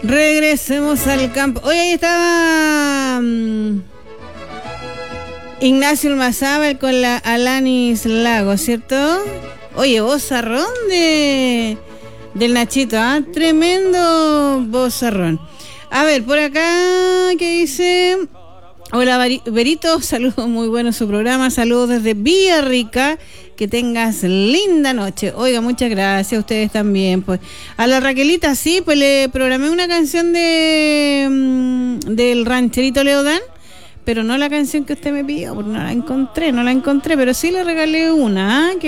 Regresemos al campo. Hoy ahí estaba Ignacio Almazábal con la Alanis Lago, ¿cierto? Oye, vozarrón del Nachito, ¿ah? Tremendo vozarrón. A ver, por acá, ¿qué dice? Hola, Berito, saludos, muy bueno su programa, saludos desde Villarrica, que tengas linda noche. Oiga, muchas gracias a ustedes también. Pues a la Raquelita, sí, pues le programé una canción del rancherito Leodán, pero no la canción que usted me pidió, porque no la encontré, pero sí le regalé una, que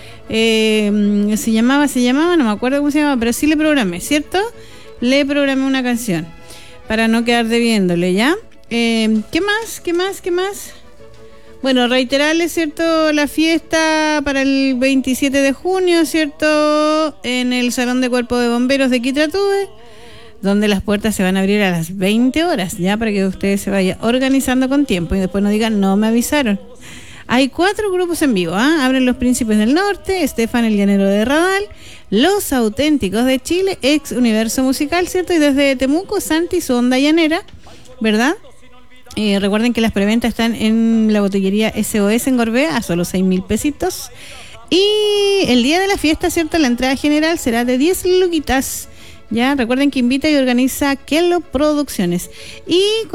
se llamaba, no me acuerdo cómo se llamaba, pero sí le programé, ¿cierto? Le programé una canción, para no quedar debiéndole, ¿ya? ¿Qué más? Bueno, reiterarles, ¿cierto? La fiesta para el 27 de junio, ¿cierto? En el Salón de Cuerpo de Bomberos de Quitratúe, donde las puertas se van a abrir a las 20 horas, ya para que ustedes se vayan organizando con tiempo y después no digan, no me avisaron. Hay 4 grupos en vivo, ¿ah? Abren Los Príncipes del Norte, Estefan el Llanero de Radal, Los Auténticos de Chile, Ex Universo Musical, ¿cierto? Y desde Temuco, Santi, su onda llanera, ¿verdad? Recuerden que las preventas están en la botillería SOS en Gorbea a solo 6.000 pesitos. Y el día de la fiesta, ¿cierto? La entrada general será de 10 luquitas. Ya, recuerden que invita y organiza Kelo Producciones. Y